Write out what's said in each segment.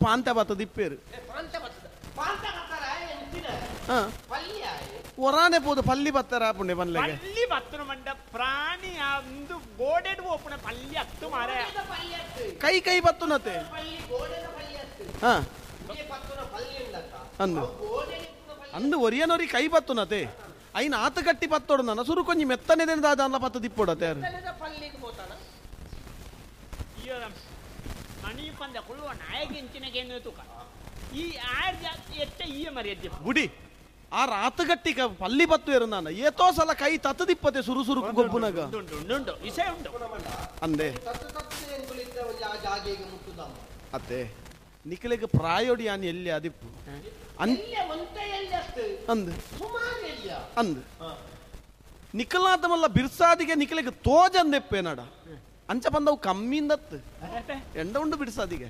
ಪಾಂತ ಬತ್ತದ ಇಪ್ಪೇರು ಒರಾನೆ ಪೋದು ಪಲ್ಲಿ ಬತ್ತಾರ ಪುಣ್ಯ ಬನ್ಲೆಗೆ ಪಲ್ಲಿ ಬತ್ತನ ಮಂಡ ಪ್ರಾಣಿ ಒಂದು ಗೋಡೆಡ್ ಓಪನ ಪಲ್ಲಿ ಹತ್ತು ಮಾರೆ ಕೈ ಕೈ ಬತ್ತುನತೆ ಹಾ ಅಂದು ಅಂದು ಒರಿಯನೋರಿ ಕೈ ಬತ್ತುನತೆ ಐನ ಆತ ಕಟ್ಟಿ ಪತ್ತೋಡು ನನ್ನ ಸುರು ಕೊಂಚ ಮೆತ್ತನೆದ ದಾದ ಪತ್ತ ದಿಪ್ಪೋಡತೆ ಯಾರು ಮಣಿ ಪಂದ ಕೊಳ್ಳುವ ನಾಯಕಿಂಚಿನಗೇನು ತೂಕ ಈ ಆರ್ ಎತ್ತ ಈ ಮರ್ಯಾದೆ ಗುಡಿ ಆ ರಾತಗಟ್ಟಿ ಪಲ್ಲಿ ಬತ್ತು ಇರು ನಾನು ಏತೋ ಸಲ ಕೈ ತತ್ತದಿಪ್ಪತೆ ಸುರು ಸುರು ಗೊಬ್ಬುನಾಗ ಉಂಟು ವಿಷಯ ಉಂಟು ಅಂದೆ ಅತ್ತೆ ನಿಖಿಲಿಗೆ ಪ್ರಾಯೋಡಿ ಆನಿ ಎಲ್ಲಿ ಅದಿಪ್ಪು ಅಂದ್ ಅಂದ್ ನಿಖಲಾದ ಮಲ್ಲ ಬಿರ್ಸಾದಿಗೆ ನಿಖಲಿಗೆ ತೋಜಂದೆಪ್ಪೆ ನಡ ಅಂಚ ಬಂದವು ಕಮ್ಮಿಂದತ್ತು ಎಂಡ ಉಂಡು ಬಿಡ್ಸಾದಿಗೆ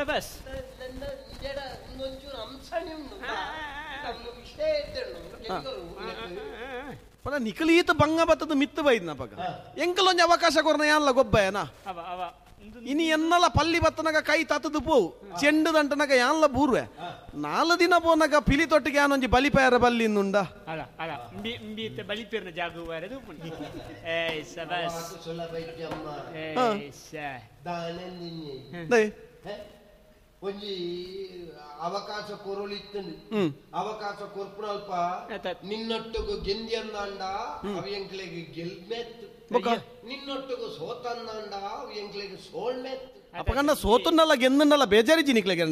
ನಿಖಲೀತ ಬಂಗ ಬತ್ತದ ಮಿತ್ತು ಬೈದ್ನ ಪಗ ಎಂಕಲೊಂಜ ಅವಕಾಶ ಕೊರ್ನ ಯಾನ್ಲ ಗೊಬ್ಬಯನ ಇನಿ ಎನ್ನಲ ಪಲ್ಲಿ ಬತ್ತನಗ ಕೈ ತತ್ತದು ಪೋವು ಚೆಂಡು ದಂಟನಗ ಯಾನ್ಲ ಬೂರ್ವೆ 4 ದಿನ ಪೋನಗ ಪಿಲಿ ತೊಟ್ಟಿಗೆ ಯಾನೊಂಜಿ ಬಲಿಪೇರ ಬಲ್ಲಿ ಇನ್ನುಂಡ ಬಲಿಪೇರ್ನ ಜಾಗುವಾರದು ಒಂಜಿ ಅವಕಾಶ ಕೊರಳಿತ್ತಂಡು ಅವಕಾಶ ಕೊರ್ಪುನಲ್ಪ ನಿನ್ನೊಟ್ಟಿಗೂ ಗೆಂದಿ ಅಂದಾಂಡ ಅವು ಎಂಕ್ಲೆಗೆ ಗೆಲ್ಮೆತ್ತು ನಿನ್ನೊಟ್ಟಿಗೂ ಸೋತಂದಾಂಡ ಅವು ಎಂಕ್ಲೆಗೆ ಸೋಳ್ಮೆತ್ತು ಅಪಗಂಡ ಸೋತನ್ನಲ್ಲ ಗೆನ್ನಲ್ಲ ಬೇಜಾರಿಜಿ ನಿಕ್ಲೆಗೆ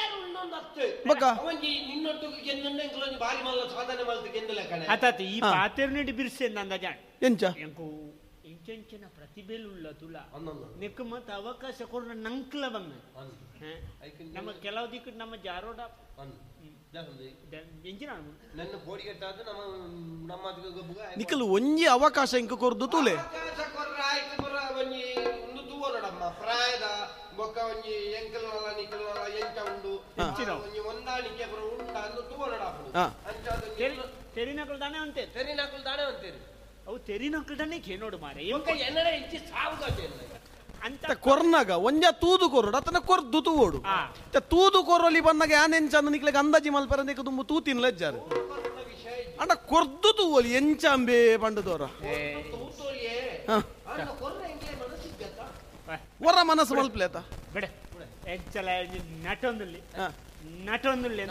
ನಿನ್ನೊಟ್ಟಿಗೂ ಗೆಂದ ಎಂಕ್ಲೊಂಜಿ ಬಾರಿ ಮಲ್ಲ ಸಾಧನೆ ಮಲ್ತು ಗೆಂದಲೆ ಕಣೆ ಅತಾತಿ ಈ ಪಾತೆರ್ನಡಿ ಬಿರ್ಸೆ ನಂದ ಜಾಣ್ ಎಂಚ ಎಂಕು ಇಂಚೆಂಚಿನ ಪ್ರತಿಭೆಲುಳ್ಳ ತುಲ ನೆಕ್ ಮತ್ತೆ ಅವಕಾಶ ಕೊಡ್ರ ನಂಕ್ಲ ಬಂದ ನಮ್ಮ ಕೆಲವು ದಿಕ್ಕು ನಮ್ಮ ಜಾರೋಡ ನಿಖಲು ಒಂಜಿ ಅವಕಾಶ ಇಂಕ ಕೊರ್ದು ತೂಲೆ ಪ್ರಾಯದ ಬೊಕ್ಕ ಒಂಜಿ ಎಂಕಲ ನಿಖಲ ಎಂಚ ಉಂಡು ಹೊಂದಾಣಿಕೆ ಉಂಡ ಅಂದು ತೂವನಡ ತೆರಿನಕಲ್ ದಾನೆ ಅಂತೇರಿ ತೆರಿನಕಲ್ ದಾನೆ ಅಂತೇರಿ ಅವು ತೆರಿನಕಲ್ಡನೆ ಕೇನೋಡು ಮಾರೆ ಎನ್ನಡ ಇಂಚಿ ಸಾವುಗಾತೆ ಅಂತ ಕೊರ್ನಾಗ ಒಂಜ ತೂದು ಕೊರಡು ಅತನ ಕೊರ್ದು ತೂವೋಡು ತೂದು ಕೊರಲಿ ಬಂದಾಗ ಯಾನೆಂಚಂದ ನಿಕ್ಲೆಗೆ ಅಂದಾಜಿ ಮಲ್ಪರ ನಿಕ್ಕ ತುಂಬ ತೂತಿನ ಲಜ್ಜಾರು ಅಂಡ ಕೊರ್ದು ತೂವಲಿ ಎಂಚಂಬೆ ಬಂಡದವರ ಹೊರ ಮನಸ್ಸು ಮಲ್ಪಲೇತ ಬೇಡ ಎಂಚಲ ನಟೊಂದಲ್ಲಿ ನಟೊಂದಲ್ಲಿ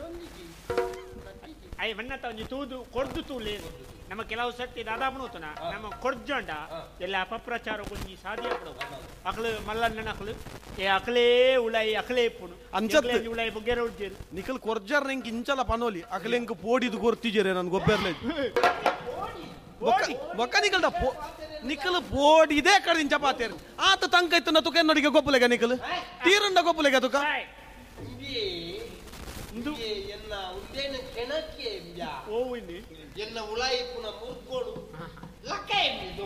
ಐ ಬಣ್ಣತ ಒಂಜಿ ತೂದು ಕೊರ್ದು ತೂಲೆ ನಮ್ಮ ಕೆಲವು ಸರ್ತಿ ದಾದಾಪಣೋತನ ನಮ್ಮ ಕೊರ್ಜೊಂಡ ಎಲ್ಲ ಅಪಪ್ರಚಾರ ಕೊಂಜಿ ಸಾಧ್ಯ ಅಕ್ಲು ಮಲ್ಲಣ್ಣನ ಅಕ್ಲು ಏ ಅಕ್ಲೇ ಉಳಾಯಿ ಅಕ್ಲೇ ಪುಣು ಅಂಚೆ ಉಳಾಯಿ ಬುಗ್ಗೆರ ಉಡ್ಜೇರು ನಿಖಲ್ ಕೊರ್ಜಾರ್ ನಂಗೆ ಇಂಚಲ ಪನೋಲಿ ಅಕ್ಲೆಂಕ್ ಪೋಡಿದು ಗೊರ್ತಿಜೇರೆ ನನ್ ಗೊಬ್ಬೆರ್ಲೆ ಬೊಕ್ಕ ನಿಖಲ್ದ ನಿಖಲ್ ಪೋಡಿದೆ ಕಡಿನ ಚಪಾತೇರು ಆತ ತಂಕ ಇತ್ತು ತುಕ ನೋಡಿಗೆ ಗೊಬ್ಬಲೆಗ ನಿಖಲ್ ತೀರಂಡ ಗೊಬ್ಬಲೆಗ ತುಕ ಎನ್ನ ಉಳಾಯಿ ಪುನ ಮುರ್ಕೋಡು ಲಕ್ಕ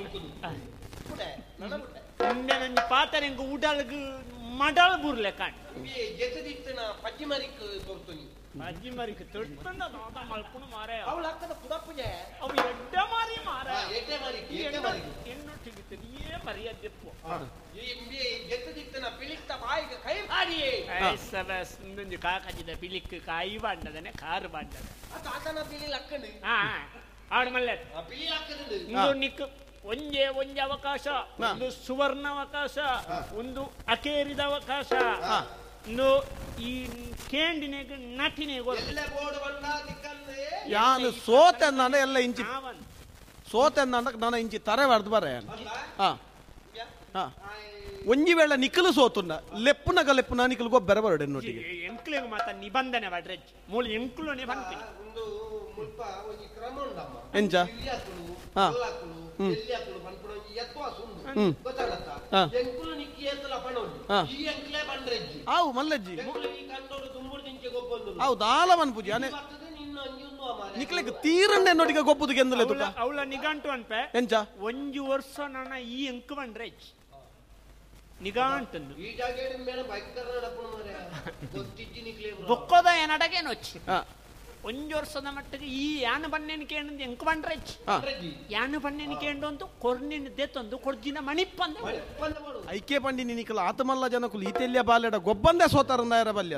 ನಂಜಿ ಪಾತರೆಂಗ ಉಡಲ್ಗು ಮಡಲ್ ಬುರ್ಲೆ ಕಾಣ್ ಎಸದಿತ್ತನ ಪಜ್ಜಿ ಮರಿಕ್ ಬರ್ತನಿ ಪಜ್ಜಿ ಮರಿಕ್ ತೊಡ್ತಂದ ದಾದ ಮಲ್ಪುನು ಮಾರೆ ಅವಳ ಅಕ್ಕದ ಪುಡಪ್ಪುಜೆ ಅವು ಎಡ್ಡ ಮಾರಿ ಮಾರೆ ಎಡ್ಡೆ ಮರಿಕ್ ಎನ್ನೊಟ್ಟಿಗೆ ತೆರಿಯೇ ಮರಿಯದ್ದೆಪ್ಪು ಎಸದಿತ್ತನ ಪಿಲಿಕ್ತ ಬಾಯಿಗೆ ಕೈ ಬಾರಿಯೇ ಸಬಸ್ ಮುಂದೊಂದು ಕಾಕಜಿದ ಪಿಲಿಕ್ ಕಾಯಿ ಬಾಂಡದನೆ ಕಾರು ಬಾಂಡದ ಆತನ ಪಿಲಿ ಲಕ್ಕಂಡು ಆಡು ಮಲ್ಲೆ ಪಿಲಿ ಲಕ್ಕಂಡು ಇಂದು ನಿಕ್ ಒಂಜೆ ಅವಕಾಶ ಒಂದು ಸುವರ್ಣ ಅವಕಾಶ ಒಂದು ಅಕೇರಿದ ಅವಕಾಶ ಒಂದು ಈ ಕೇಂಡಿನೆಗ್ ನಟಿನೆ ಯಾನು ಸೋತೆ ಅಂದ ಎಲ್ಲ ಇಂಚಿ ಸೋತೆ ಅಂದ ನಾನು ಇಂಚಿ ತರೆ ಹೊಡೆದು ಬರ ಒಂಜಿ ವೇಳೆ ನಿಖಲು ಸೋತುಂಡ ಲೆಪ್ಪುನಗ ಲೆಪ್ಪುನ ನಿಖಲು ಗೊಬ್ಬರ ಬರಡೆ ನೋಟಿಗೆ ಎಂಕ್ಲೆಗ್ ಮಾತ ನಿಬಂಧನೆ ಮಾಡ್ರೆ ಮೂಲ ಎಂಕ್ಲುನೆ ಬಂತು ಎಂಚ ಅವು ಮಲ್ಲಜ್ಜಿ ಅವು ದಾಲ ಮನ್ ಪೂಜೆ ನಿಕ್ಲೆಗ್ ತೀರಂಡೆ ನೋಡಿಗೆ ಗೊಬ್ಬುದು ಗೆಂದಲೆ ಅವಳ ನಿಘಂಟು ಅನ್ಪೆ ಎಂಚ ಒಂಜು ವರ್ಷ ನನ್ನ ಈ ಎಂಕ್ ಬಂಡ್ರೆ ನಿಘಂಟು ಬೊಕ್ಕದ ಏನಡಗೇನೊಚ್ಚಿ ಒಂಜು ವರ್ಷದ ಮಟ್ಟಿಗೆ ಈ ಯಾನು ಬಣ್ಣೆನ ಕೇಂದ್ರ ಎಂಕ್ ಬಂಡ್ರೆ ಯಾನು ಬಣ್ಣೆನ ಕೇಂದ್ರ ಅಂತ ಕೊರ್ನಿನ ದೆತ್ತೊಂದು ಕೊರ್ಜಿನ ಮಣಿಪ್ಪಂದ ಐಕೆ ಪಂಡಿ ನಿನಿಕಲ ಆತಮಲ್ಲ ಜನಕುಲು ಈತೆಲ್ಯ ಬಾಲೆಡ ಗೊಬ್ಬಂದೆ ಸೋತಾರಂದಾಯರ ಬಲ್ಯ